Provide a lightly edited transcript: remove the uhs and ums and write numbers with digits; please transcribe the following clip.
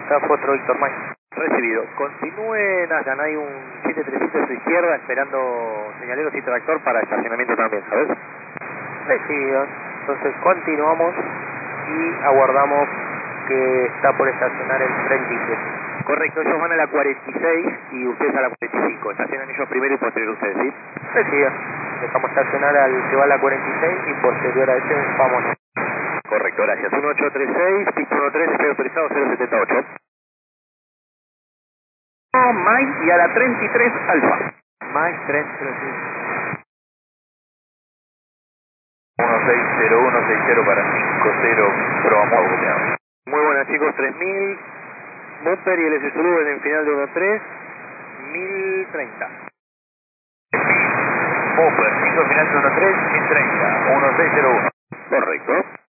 está Fotro Víctor Mike. Recibido. Continúen, allá hay un 737 a su izquierda esperando señaleros y tractor para estacionamiento también, ¿sabes? Recibido. Entonces continuamos y aguardamos que está por estacionar el 33. Correcto, ellos van a la 46 y ustedes a la 45. Estacionan ellos primero y posterior ustedes, ¿sí? Recibido. Dejamos estacionar al que va a la 46 y posterior a ese vamos. Correcto, gracias. 1836, pista 13, estoy autorizado 078. Mike y a la 33 Alfa. Mike 303. 160160 para 50, probamos a. Muy buenas chicos, 3000, bumper y el SSU en el final de 13, 1030. Bumper, 5 final de 13, 1030, 1601. Correcto.